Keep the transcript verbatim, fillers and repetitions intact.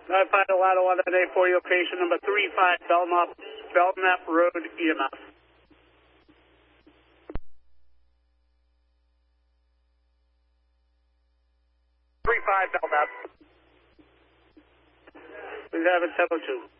nine five Delano one nine eight for you, location number three five Belknap, Belknap Road E M S. three five Belknap. We have it seven two.